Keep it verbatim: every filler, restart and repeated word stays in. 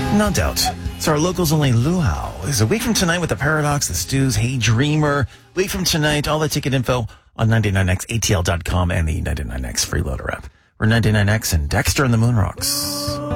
No doubt. So our locals only luau is a week from tonight with the Paradox, the Stews, Hey Dreamer. Week from tonight, all the ticket info on ninety-nine X A T L dot com and the ninety-nine X Freeloader app. We're ninety-nine X and Dexter and the Moonrocks.